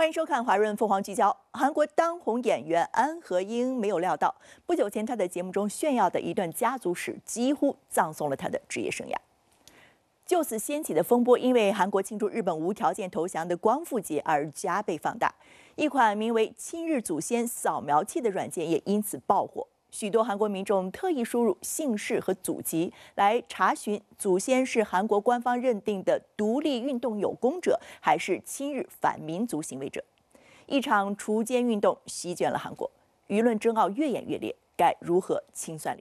欢迎收看《华润凤凰聚焦》。韩国当红演员安和英没有料到，不久前她在节目中炫耀的一段家族史，几乎葬送了她的职业生涯。就此掀起的风波，因为韩国庆祝日本无条件投降的光复节而加倍放大。一款名为“亲日祖先扫描器”的软件也因此爆火。许多韩国民众特意输入姓氏和祖籍来查询祖先是韩国官方认定的独立运动有功者，还是亲日反民族行为者。一场除奸运动席卷了韩国，舆论争拗越演越烈，该如何清算理？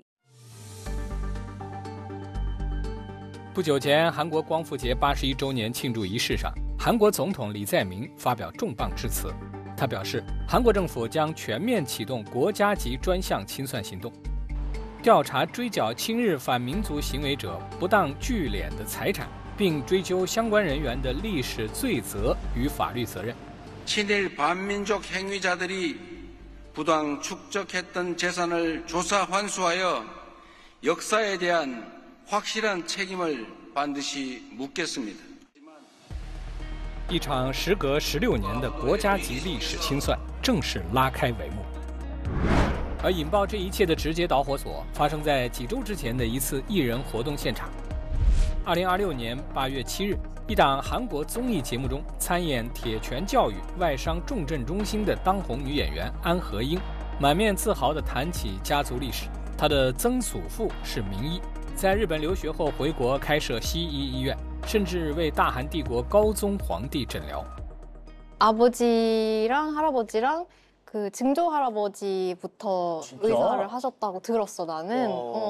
不久前，韩国光复节81周年庆祝仪式上，韩国总统李在明发表重磅致辞。他表示，韩国政府将全面启动国家级专项清算行动，调查追缴亲日反民族行为者不当聚敛的财产，并追究相关人员的历史罪责与法律责任。 친일 반민족 행위자들이 부당 축적했던 재산을 조사 환수하여 역사에 대한 확실한 책임을 반드시 묻겠습니다. 一场时隔16年的国家级历史清算正式拉开帷幕，而引爆这一切的直接导火索发生在几周之前的一次艺人活动现场。2026年8月7日，一档韩国综艺节目中参演铁拳教育外伤重症中心的当红女演员安和英，满面自豪地谈起家族历史。她的曾祖父是名医，在日本留学后回国开设西医医院，甚至为大韩帝国高宗皇帝诊疗。 아버지랑할아버지랑 그 증조 할아버지부터 의사를 하셨다고 들었어 나는.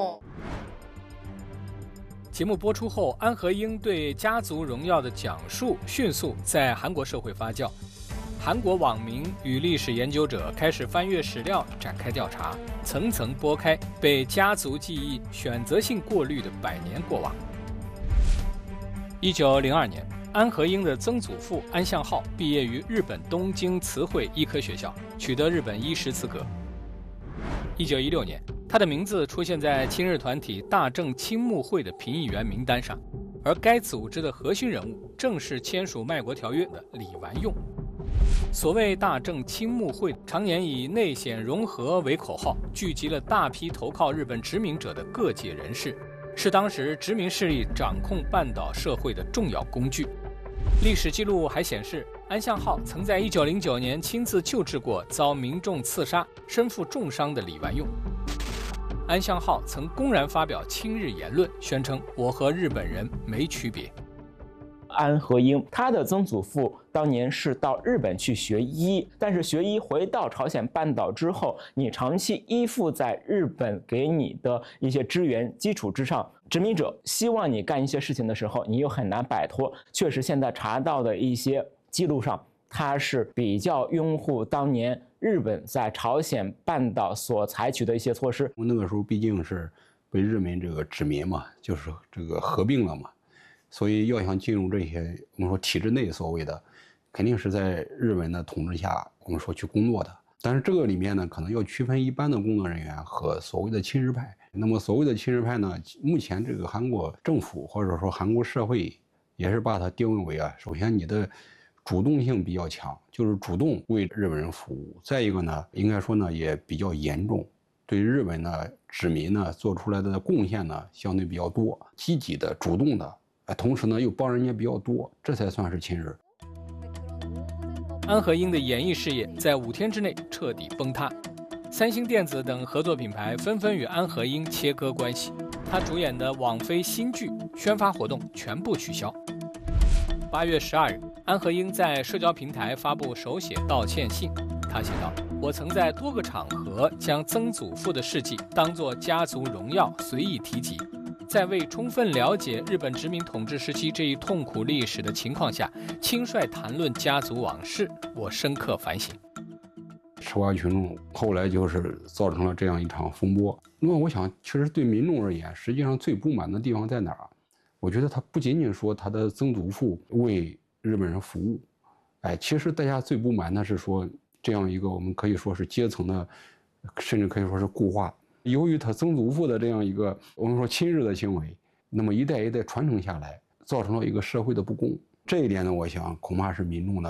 节目播出后，安和英对家族荣耀的讲述迅速在韩国社会发酵。韩国网民与历史研究者开始翻阅史料，展开调查，层层剥开被家族记忆选择性过滤的100年过往。1902年，安和英的曾祖父安相浩毕业于日本东京慈惠医科学校，取得日本医师资格。1916年，他的名字出现在亲日团体大正青木会的评议员名单上，而该组织的核心人物正是签署卖国条约的李完用。所谓大正青木会，常年以内显融合为口号，聚集了大批投靠日本殖民者的各界人士，是当时殖民势力掌控半岛社会的重要工具。历史记录还显示，安相浩曾在1909年亲自救治过遭民众刺杀、身负重伤的李完用。安相浩曾公然发表亲日言论，宣称我和日本人没区别。 安和英，他的曾祖父当年是到日本去学医，但是学医回到朝鲜半岛之后，你长期依附在日本给你的一些支援基础之上，殖民者希望你干一些事情的时候，你又很难摆脱。确实，现在查到的一些记录上，他是比较拥护当年日本在朝鲜半岛所采取的一些措施。 那个时候毕竟是被日本这个殖民嘛，就是这个合并了嘛。所以要想进入这些我们说体制内所谓的，肯定是在日本的统治下我们说去工作的。但是这个里面呢，可能要区分一般的工作人员和所谓的亲日派。那么所谓的亲日派呢，目前这个韩国政府或者说韩国社会也是把它定位为首先你的主动性比较强，就是主动为日本人服务。再一个呢，应该说呢也比较严重，对日本呢殖民呢做出来的贡献呢相对比较多，积极的、主动的。同时呢，又帮人家比较多，这才算是亲日。 安和英的演艺事业在5天之内彻底崩塌，三星电子等合作品牌纷纷与安和英切割关系，他主演的网飞新剧宣发活动全部取消。8月12日，安和英在社交平台发布手写道歉信，他写道：“我曾在多个场合将曾祖父的事迹当作家族荣耀随意提及。在未充分了解日本殖民统治时期这一痛苦历史的情况下，轻率谈论家族往事，我深刻反省。” 吃瓜群众后来就是造成了这样一场风波。那么我想，其实对民众而言，实际上最不满的地方在哪儿？我觉得他不仅仅说他的曾祖父为日本人服务，其实大家最不满的是说这样一个我们可以说是阶层的，甚至可以说是固化。由于他曾祖父的这样一个我们说亲日的行为，那么一代一代传承下来，造成了一个社会的不公。这一点呢，我想恐怕是民众的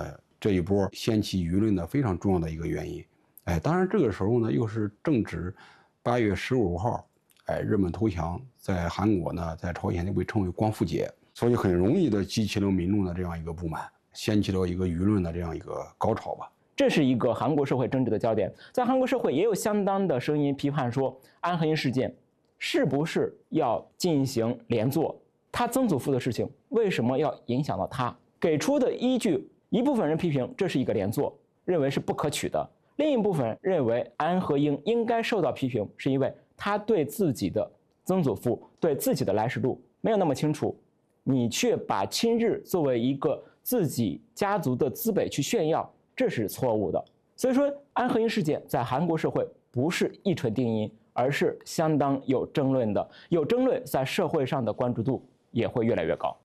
这一波掀起舆论的非常重要的一个原因。当然这个时候呢，又是正值8月15号，日本投降，在韩国呢，在朝鲜就被称为光复节，所以很容易的激起了民众的这样一个不满，掀起了一个舆论的这样一个高潮吧。 这是一个韩国社会政治的焦点，在韩国社会也有相当的声音批判说，安和英事件是不是要进行连坐？他曾祖父的事情为什么要影响到他？给出的依据，一部分人批评这是一个连坐，认为是不可取的；另一部分人认为安和英应该受到批评，是因为他对自己的曾祖父、对自己的来时路没有那么清楚，你却把亲日作为一个自己家族的资本去炫耀，这是错误的。所以说，安和英事件在韩国社会不是一锤定音，而是相当有争论的。有争论，在社会上的关注度也会越来越高。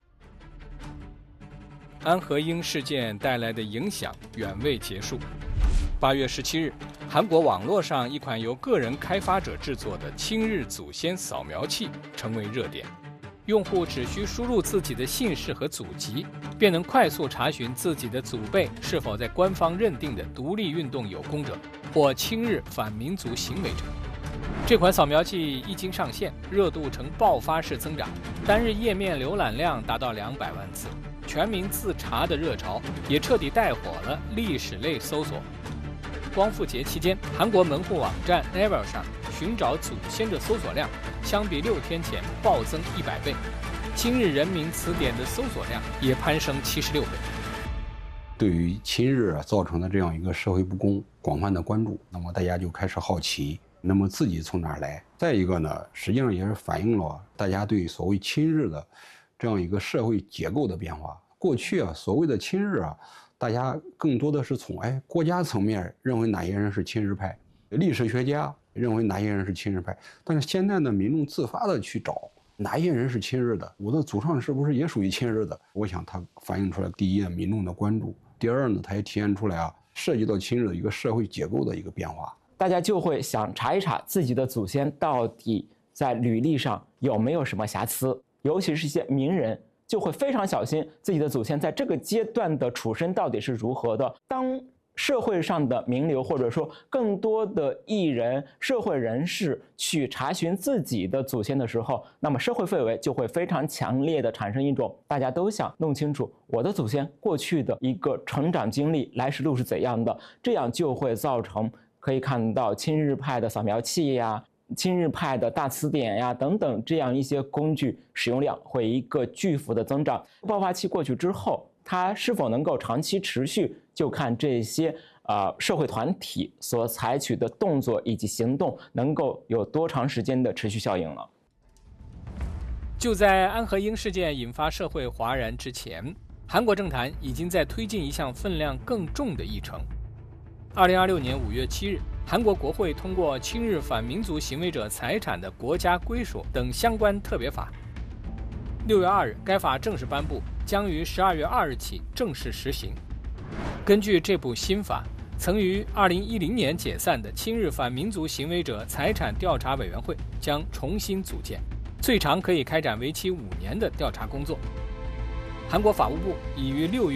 安和英事件带来的影响远未结束。8月17日，韩国网络上一款由个人开发者制作的亲日祖先扫描器成为热点。用户只需输入自己的姓氏和祖籍，便能快速查询自己的祖辈是否在官方认定的独立运动有功者或亲日反民族行为者。这款扫描器一经上线，热度呈爆发式增长，单日页面浏览量达到200万次，全民自查的热潮也彻底带火了历史类搜索。光复节期间，韩国门户网站 Naver 上寻找祖先的搜索量相比6天前暴增100倍，今日人民词典的搜索量也攀升76倍。 对于亲日造成的这样一个社会不公广泛的关注，那么大家就开始好奇，那么自己从哪儿来？再一个呢，实际上也是反映了大家对所谓亲日的这样一个社会结构的变化。过去所谓的亲日大家更多的是从国家层面认为哪些人是亲日派，历史学家认为哪些人是亲日派，但是现在呢，民众自发的去找哪些人是亲日的，我的祖上是不是也属于亲日的？我想它反映出来，第一，民众的关注；第二呢，它也体现出来涉及到亲日的一个社会结构的一个变化。 大家就会想查一查自己的祖先到底在履历上有没有什么瑕疵，尤其是一些名人，就会非常小心自己的祖先在这个阶段的出身到底是如何的。当社会上的名流或者说更多的艺人、社会人士去查询自己的祖先的时候，那么社会氛围就会非常强烈的产生一种大家都想弄清楚我的祖先过去的一个成长经历、来时路是怎样的，这样就会造成可以看到亲日派的扫描器呀、亲日派的大词典呀等等这样一些工具使用量会一个巨幅的增长。爆发期过去之后，它是否能够长期持续，就看这些社会团体所采取的动作以及行动能够有多长时间的持续效应了。 就在安和英事件引发社会哗然之前，韩国政坛已经在推进一项分量更重的议程。2026年5月7日，韩国国会通过亲日反民族行为者财产的国家归属等相关特别法。6月2日，该法正式颁布，将于12月2日起正式实行。根据这部新法，曾于2010年解散的亲日反民族行为者财产调查委员会将重新组建，最长可以开展为期5年的调查工作。韩国法务部已于6月